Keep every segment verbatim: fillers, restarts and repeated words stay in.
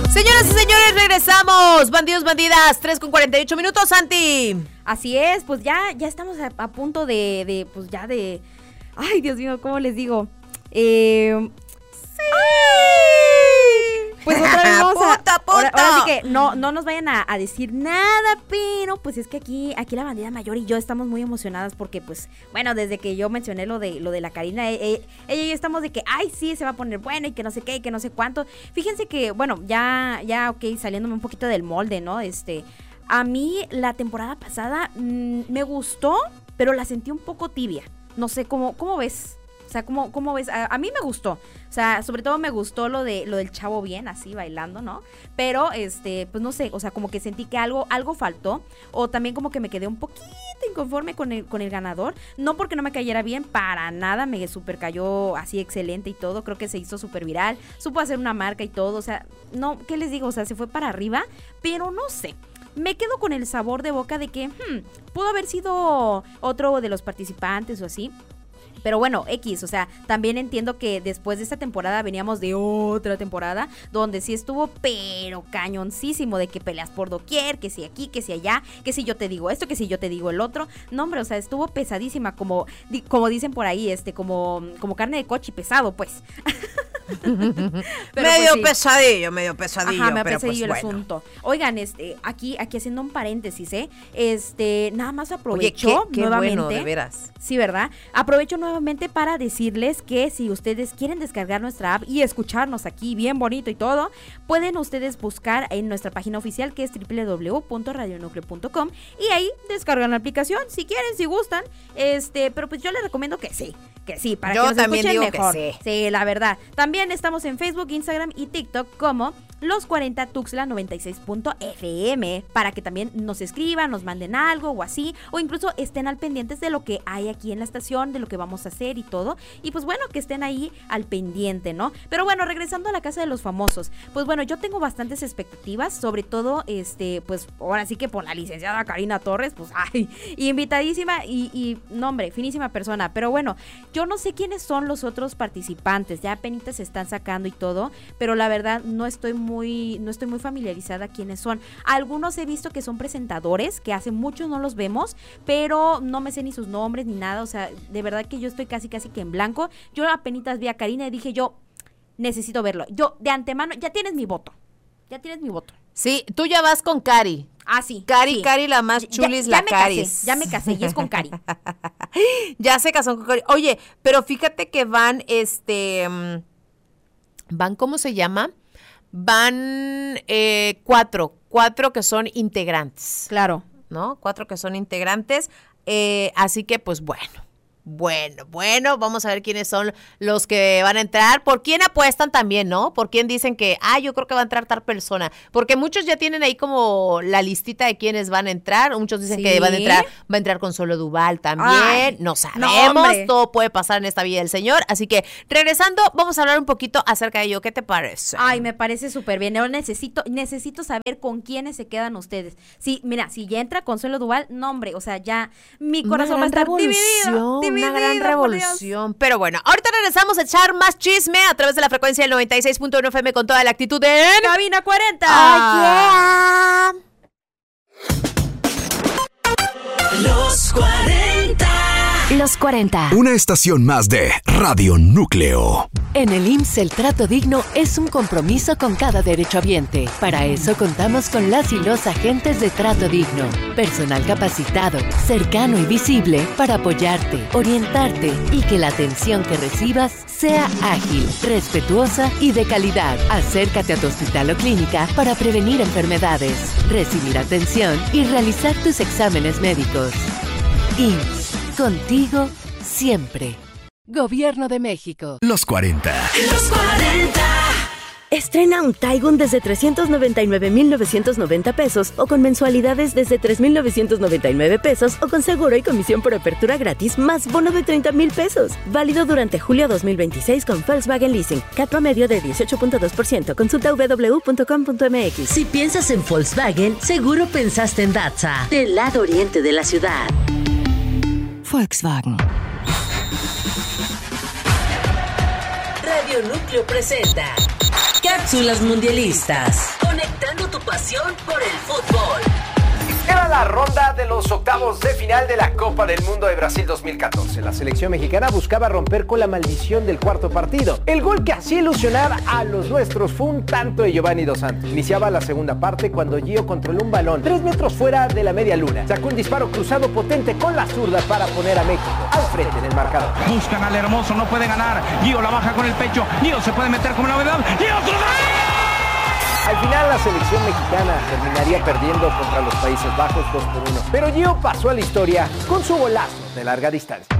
Señoras y señores, regresamos. Bandidos, bandidas, tres con cuarenta y ocho minutos, Santi. Así es, pues ya, ya estamos a, a punto de, de, pues ya de... Ay, Dios mío, ¿cómo les digo? Eh... ¡Sí! Pues otra vez vamos a... Puta, puta. Ahora, ahora sí que no, no nos vayan a, a decir nada, pero pues es que aquí, aquí la bandida mayor y yo estamos muy emocionadas porque pues, bueno, desde que yo mencioné lo de, lo de la Karina, eh, eh, ella y yo estamos de que, ay, sí, se va a poner bueno y que no sé qué y que no sé cuánto. Fíjense que, bueno, ya, ya, ok, saliéndome un poquito del molde, ¿no? Este, a mí la temporada pasada mmm, me gustó, pero la sentí un poco tibia. No sé, ¿cómo, cómo ves? O sea, ¿cómo, cómo ves? A, a mí me gustó. O sea, sobre todo me gustó lo de lo del chavo bien, así, bailando, ¿no? Pero, este, pues no sé, o sea, como que sentí que algo, algo faltó. O también como que me quedé un poquito inconforme con el, con el ganador. No porque no me cayera bien, para nada. Me super cayó así excelente y todo. Creo que se hizo súper viral. Supo hacer una marca y todo. O sea, no, ¿qué les digo? O sea, se fue para arriba. Pero no sé. Me quedo con el sabor de boca de que hmm, pudo haber sido otro de los participantes o así. Pero bueno, X, o sea, también entiendo que después de esta temporada veníamos de otra temporada donde sí estuvo pero cañoncísimo de que peleas por doquier, que si aquí, que si allá, que si yo te digo esto, que si yo te digo el otro. No, hombre, o sea, estuvo pesadísima, como, como dicen por ahí, este, como, como carne de coche pesado, pues. medio pues, sí. pesadillo, medio pesadillo. Ajá, me pero pesadillo pues, el bueno. asunto. Oigan, este, aquí, aquí haciendo un paréntesis, ¿eh? Este, nada más aprovecho Oye, qué, qué nuevamente. bueno, de veras. Sí, ¿verdad? Aprovecho nuevamente para decirles que si ustedes quieren descargar nuestra app y escucharnos aquí bien bonito y todo, pueden ustedes buscar en nuestra página oficial que es doble u doble u doble u punto radio núcleo punto com y ahí descargan la aplicación si quieren, si gustan. Este, pero pues yo les recomiendo que sí, que sí, para yo que nos también escuchen digo mejor. Que sí. Sí, la verdad. También estamos en Facebook, Instagram y TikTok como Los cuarenta Tuxtla noventa y seis punto efe eme para que también nos escriban, nos manden algo o así, o incluso estén al pendientes de lo que hay aquí en la estación, de lo que vamos a hacer y todo, y pues bueno, que estén ahí al pendiente, ¿no? Pero bueno, regresando a la casa de los famosos, pues bueno, yo tengo bastantes expectativas, sobre todo, este, pues ahora sí que por la licenciada Karina Torres, pues ay, invitadísima y, y no hombre, finísima persona, pero bueno, yo no sé quiénes son los otros participantes, ya apenitas se están sacando y todo, pero la verdad no estoy muy Muy, no estoy muy familiarizada quiénes son. Algunos he visto que son presentadores, que hace mucho no los vemos, pero no me sé ni sus nombres ni nada, o sea, de verdad que yo estoy casi casi que en blanco. Yo apenitas vi a Karina y dije yo, necesito verlo. Yo, de antemano, ya tienes mi voto, ya tienes mi voto. Sí, tú ya vas con Cari. Ah, sí. Cari, sí. Cari, la más chulis, ya, ya la me Caris. casé, ya me casé y es con Cari. Ya se casó con Cari. Oye, pero fíjate que van, este, van, ¿cómo se llama? Van eh, cuatro, cuatro que son integrantes. Claro. ¿No? Cuatro que son integrantes. Eh, así que, pues bueno. Bueno, bueno, vamos a ver quiénes son los que van a entrar. ¿Por quién apuestan también, no? ¿Por quién dicen que, ah, yo creo que va a entrar tal persona? Porque muchos ya tienen ahí como la listita de quiénes van a entrar. Muchos dicen ¿Sí? que van a entrar, va a entrar Consuelo Duval también. Ay, no sabemos, no, todo puede pasar en esta vida del Señor. Así que, regresando, vamos a hablar un poquito acerca de ello. ¿Qué te parece? Ay, me parece súper bien. Yo necesito, necesito saber con quiénes se quedan ustedes. Sí, mira, si ya entra Consuelo Duval, no, hombre, o sea, ya mi corazón va a estar dividido, dividido. Una gran revolución. Pero bueno, ahorita regresamos a echar más chisme a través de la frecuencia del noventa y seis punto uno efe eme con toda la actitud en Cabina cuarenta. Oh, yeah. Los cuarenta. Los cuarenta. Una estación más de Radio Núcleo. En el I M S S el trato digno es un compromiso con cada derechohabiente. Para eso contamos con las y los agentes de Trato Digno. Personal capacitado, cercano y visible para apoyarte, orientarte y que la atención que recibas sea ágil, respetuosa y de calidad. Acércate a tu hospital o clínica para prevenir enfermedades, recibir atención y realizar tus exámenes médicos. I M S S. Contigo siempre. Gobierno de México. Los cuarenta. Los cuarenta. Estrena un Taigun desde trescientos noventa y nueve mil novecientos noventa pesos o con mensualidades desde tres mil novecientos noventa y nueve pesos o con seguro y comisión por apertura gratis más bono de treinta mil pesos. Válido durante julio dos mil veintiséis con Volkswagen Leasing. Cat promedio de dieciocho punto dos por ciento. Consulta doble u doble u doble u punto com punto eme equis. Si piensas en Volkswagen, seguro pensaste en Datsa, del lado oriente de la ciudad. Volkswagen. Radio Núcleo presenta Cápsulas Mundialistas. Conectando tu pasión por el fútbol. Era la ronda de los octavos de final de la Copa del Mundo de Brasil dos mil catorce. La selección mexicana buscaba romper con la maldición del cuarto partido. El gol que hacía ilusionar a los nuestros fue un tanto de Giovanni Dos Santos. Iniciaba la segunda parte cuando Gio controló un balón tres metros fuera de la media luna. Sacó un disparo cruzado potente con la zurda para poner a México al frente en el marcador. Buscan al hermoso, no puede ganar. Gio la baja con el pecho. Gio se puede meter como novedad. Gio otro gol. Al final la selección mexicana terminaría perdiendo contra los Países Bajos dos por uno. Pero Gio pasó a la historia con su golazo de larga distancia.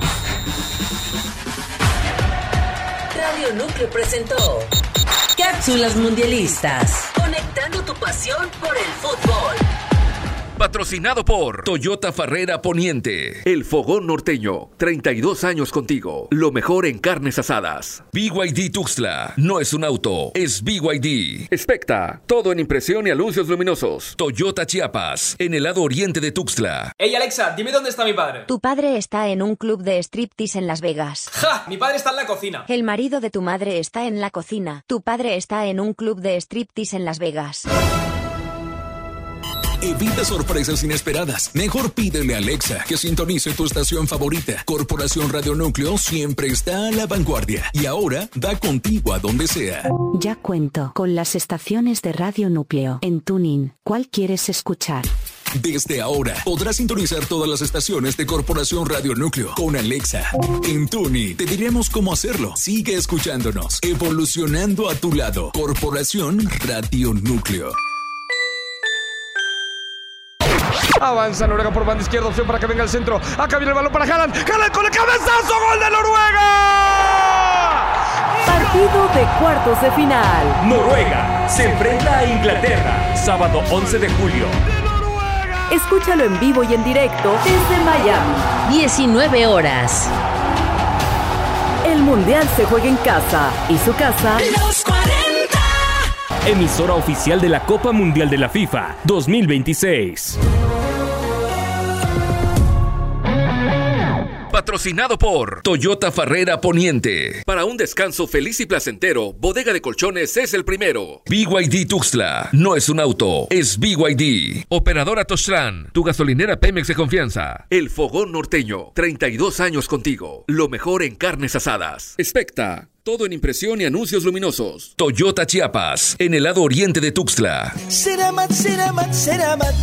Radio Núcleo presentó Cápsulas Mundialistas. Conectando tu pasión por el fútbol. Patrocinado por Toyota Farrera Poniente, El Fogón Norteño, treinta y dos años contigo, lo mejor en carnes asadas. B Y D Tuxtla, no es un auto, es B Y D. Expecta, todo en impresión y anuncios luminosos. Toyota Chiapas, en el lado oriente de Tuxtla. Hey Alexa, dime dónde está mi padre. Tu padre está en un club de striptease en Las Vegas. ¡Ja! Mi padre está en la cocina. El marido de tu madre está en la cocina. Tu padre está en un club de striptease en Las Vegas. Evita sorpresas inesperadas. Mejor pídele a Alexa que sintonice tu estación favorita. Corporación Radio Núcleo siempre está a la vanguardia y ahora da contigo a donde sea. Ya cuento con las estaciones de Radio Núcleo en TuneIn. ¿Cuál quieres escuchar? Desde ahora podrás sintonizar todas las estaciones de Corporación Radio Núcleo con Alexa. En TuneIn te diremos cómo hacerlo. Sigue escuchándonos, evolucionando a tu lado. Corporación Radio Núcleo. Avanza Noruega por banda izquierda, opción para que venga el centro. Acá viene el balón para Haaland. Haaland con el cabezazo, gol de Noruega. Partido de cuartos de final. Noruega se enfrenta a Inglaterra, sábado once de julio. Escúchalo en vivo y en directo desde Miami. diecinueve horas. El Mundial se juega en casa y su casa... Los cuarenta. Emisora oficial de la Copa Mundial de la FIFA dos mil veintiséis. Patrocinado por Toyota Farrera Poniente. Para un descanso feliz y placentero, Bodega de Colchones es el primero. B Y D Tuxtla, no es un auto, es B Y D. Operadora Tostran, tu gasolinera Pemex de confianza. El Fogón Norteño, treinta y dos años contigo, lo mejor en carnes asadas. Expecta, todo en impresión y anuncios luminosos. Toyota Chiapas, en el lado oriente de Tuxtla. Ceramat, Ceramat, Ceramat.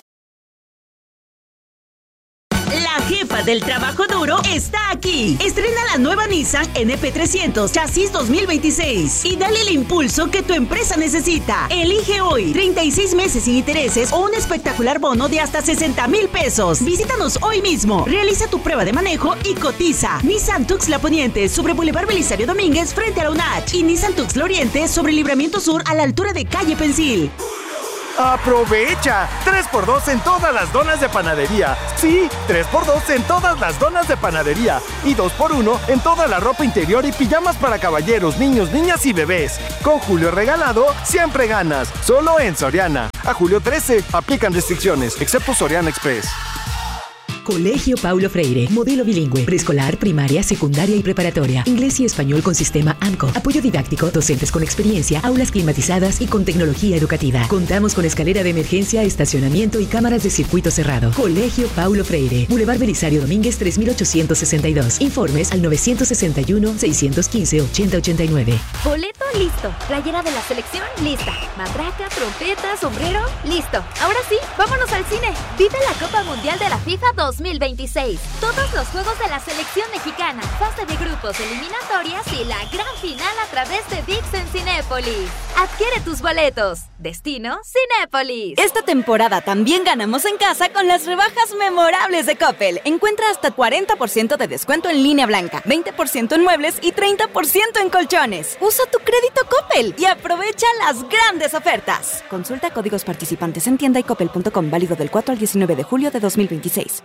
La jefa del trabajo duro está aquí. Estrena la nueva Nissan N P trescientos Chasis dos mil veintiséis y dale el impulso que tu empresa necesita. Elige hoy treinta y seis meses sin intereses o un espectacular bono de hasta sesenta mil pesos. Visítanos hoy mismo. Realiza tu prueba de manejo y cotiza. Nissan Tuxtla Poniente sobre Boulevard Belisario Domínguez frente a la U N A C y Nissan Tuxtla Oriente sobre Libramiento Sur a la altura de Calle Pensil. ¡Aprovecha! tres por dos en todas las donas de panadería. Sí, tres por dos en todas las donas de panadería. Y dos por uno en toda la ropa interior y pijamas para caballeros, niños, niñas y bebés. Con Julio Regalado, siempre ganas. Solo en Soriana. A julio trece, aplican restricciones, excepto Soriana Express. Colegio Paulo Freire, modelo bilingüe, preescolar, primaria, secundaria y preparatoria, inglés y español con sistema A M C O, apoyo didáctico, docentes con experiencia, aulas climatizadas y con tecnología educativa. Contamos con escalera de emergencia, estacionamiento y cámaras de circuito cerrado. Colegio Paulo Freire, Boulevard Belisario Domínguez tres mil ochocientos sesenta y dos. Informes al nueve seis uno, seis uno cinco, ocho cero ocho nueve. Boleto listo, playera de la selección lista, matraca, trompeta, sombrero, listo. Ahora sí, vámonos al cine. Vive la Copa Mundial de la FIFA dos mil veintiséis. Todos los juegos de la selección mexicana, fase de grupos, eliminatorias y la gran final a través de V I X en Cinépolis. Adquiere tus boletos. Destino Cinépolis. Esta temporada también ganamos en casa con las rebajas memorables de Coppel. Encuentra hasta cuarenta por ciento de descuento en línea blanca, veinte por ciento en muebles y treinta por ciento en colchones. Usa tu crédito Coppel y aprovecha las grandes ofertas. Consulta códigos participantes en tienda y coppel punto com, válido del cuatro al diecinueve de julio de dos mil veintiséis.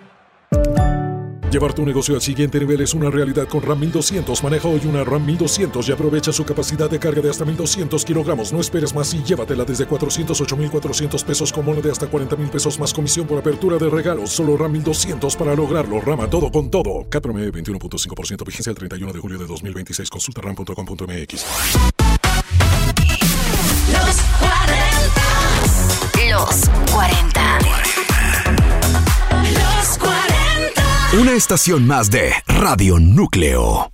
Llevar tu negocio al siguiente nivel es una realidad con RAM mil doscientos. Maneja hoy una RAM mil doscientos y aprovecha su capacidad de carga de hasta mil doscientos kilogramos. No esperes más y llévatela desde cuatrocientos ocho mil cuatrocientos pesos con bono de hasta cuarenta mil pesos más comisión por apertura de regalos. Solo RAM mil doscientos para lograrlo. Rama todo con todo. C A T promedio veintiuno punto cinco por ciento. Vigencia el treinta y uno de julio de dos mil veintiséis. Consulta ram punto com punto m x. Los cuarenta. Los cuarenta. Los cuarenta. Una estación más de Radio Núcleo.